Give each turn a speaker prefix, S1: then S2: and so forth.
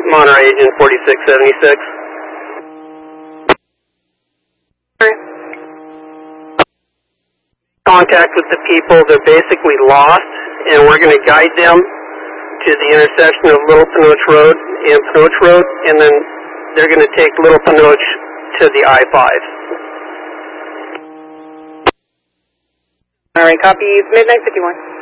S1: Monterey agent 4676. Contact with the people. They're basically lost, and we're going to guide them to the intersection of Little Pinoche Road and Pinoche Road, and then they're going to take Little Pinoche to the I-5.
S2: All right, copy. Midnight 51.